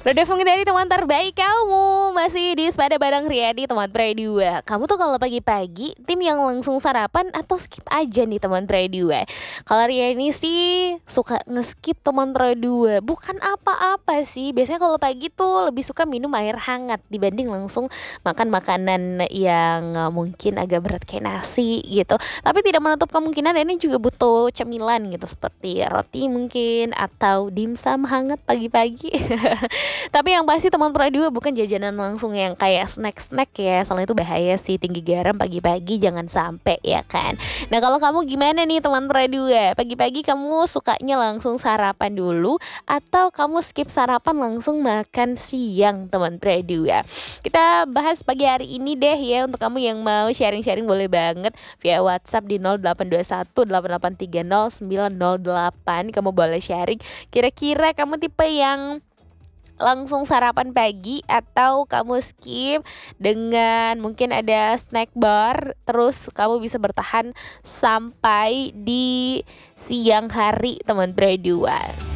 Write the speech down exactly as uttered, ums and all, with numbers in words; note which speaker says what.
Speaker 1: Udah dari teman terbaik kamu. Masih di Sepada Bareng Riyadi teman Pre dua. Kamu tuh kalau pagi-pagi tim yang langsung sarapan atau skip aja nih teman Pre dua? Kalau Riyadi sih suka nge-skip teman Pre dua. Bukan apa-apa sih. Biasanya kalau pagi tuh lebih suka minum air hangat dibanding langsung makan makanan yang uh, mungkin agak berat kayak nasi gitu. Tapi tidak menutup kemungkinan ini juga butuh cemilan gitu, seperti roti mungkin atau dimsum hangat pagi-pagi. Tapi yang pasti teman Pro dua bukan jajanan langsung yang kayak snack-snack ya. Soalnya itu bahaya sih, tinggi garam pagi-pagi, jangan sampai ya kan. Nah kalau kamu gimana nih teman Pro dua? Pagi-pagi kamu sukanya langsung sarapan dulu atau kamu skip sarapan langsung makan siang teman Pro dua? Kita bahas pagi hari ini deh ya. Untuk kamu yang mau sharing-sharing boleh banget via WhatsApp di nol delapan dua satu delapan delapan tiga nol sembilan nol delapan. Kamu boleh sharing kira-kira kamu tipe yang langsung sarapan pagi atau kamu skip dengan mungkin ada snack bar, terus kamu bisa bertahan sampai di siang hari teman Pre dua.